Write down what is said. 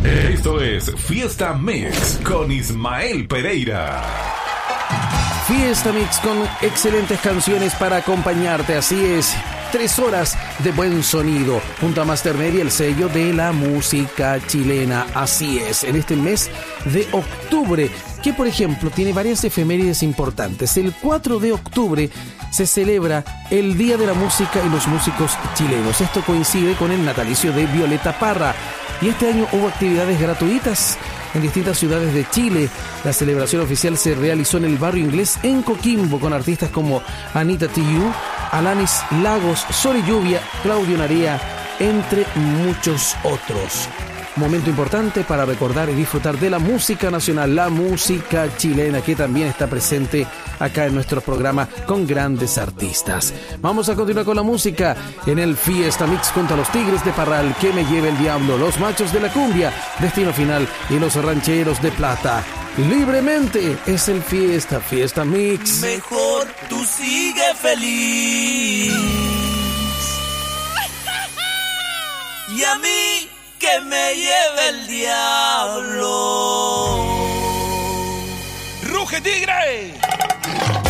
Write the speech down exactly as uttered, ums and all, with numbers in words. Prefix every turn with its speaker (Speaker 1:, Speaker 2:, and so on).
Speaker 1: Esto es Fiesta Mix con Ismael Pereira.
Speaker 2: Fiesta Mix con excelentes canciones para acompañarte, así es. Tres horas de buen sonido, junto a Master Media, el sello de la música chilena. Así es, en este mes de octubre, que por ejemplo tiene varias efemérides importantes. El cuatro de octubre se celebra el Día de la Música y los Músicos Chilenos. Esto coincide con el natalicio de Violeta Parra. Y este año hubo actividades gratuitas en distintas ciudades de Chile. La celebración oficial se realizó en el Barrio Inglés en Coquimbo, con artistas como Anita Tijoux, Alanis Lagos, Sol y Lluvia, Claudio Narea, entre muchos otros. Momento importante para recordar y disfrutar de la música nacional, la música chilena, que también está presente acá en nuestro programa con grandes artistas. Vamos a continuar con la música en el Fiesta Mix junto a los Tigres de Parral, Que Me Lleve el Diablo, Los Machos de la Cumbia, Destino Final y Los Rancheros de Plata. Libremente es el Fiesta, Fiesta Mix.
Speaker 3: Mejor tú sigue feliz. Y a mí que me lleve el diablo.
Speaker 4: ¡Ruge, tigre!